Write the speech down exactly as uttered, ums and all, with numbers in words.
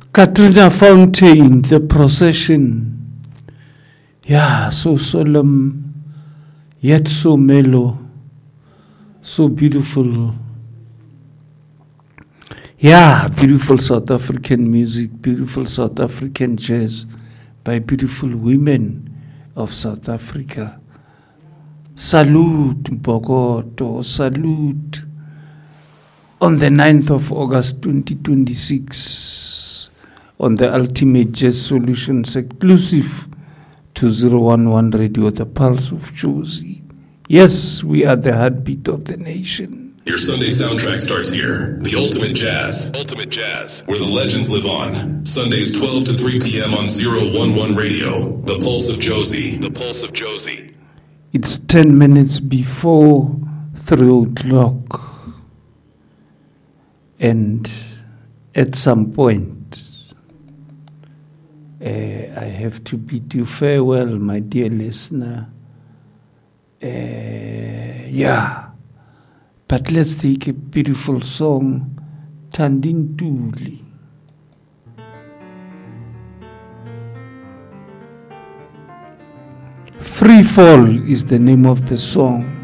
Katrina Fountain, The Procession. Yeah, so solemn, yet so mellow, so beautiful. Yeah, beautiful South African music, beautiful South African jazz by beautiful women of South Africa. Salute, Bogoto, salute. On the ninth of August twenty twenty-six, on the Ultimate Jazz Solutions exclusive to zero one one Radio, the Pulse of Jozi. Yes, we are the heartbeat of the nation. Your Sunday soundtrack starts here. The Ultimate Jazz. Ultimate Jazz. Where the legends live on. Sundays twelve to three p.m. on zero one one Radio. The Pulse of Jozi. The Pulse of Jozi. It's ten minutes before three o'clock. And at some point, uh, I have to bid you farewell, my dear listener. Uh, yeah. But let's take a beautiful song, Tandintuli. Free Fall is the name of the song.